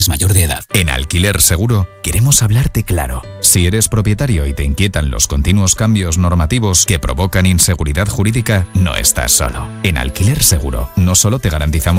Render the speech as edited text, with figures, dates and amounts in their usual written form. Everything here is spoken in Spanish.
es mayor de edad. En Alquiler Seguro queremos hablarte claro. Si eres propietario y te inquietan los continuos cambios normativos que provocan inseguridad jurídica, no estás solo. En Alquiler Seguro no solo te garantizamos